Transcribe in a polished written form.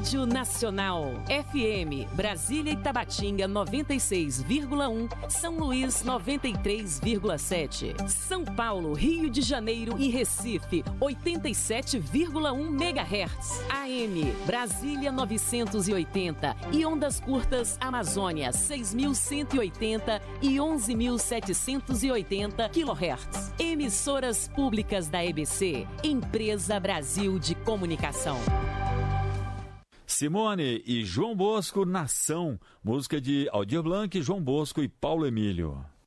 Rádio Nacional, FM, Brasília e Tabatinga 96,1, São Luís 93,7, São Paulo, Rio de Janeiro e Recife 87,1 MHz, AM, Brasília 980 e ondas curtas Amazônia 6.180 e 11.780 kHz. Emissoras públicas da EBC, Empresa Brasil de Comunicação. Simone e João Bosco, Nação, música de Aldir Blanc, João Bosco e Paulo Emílio.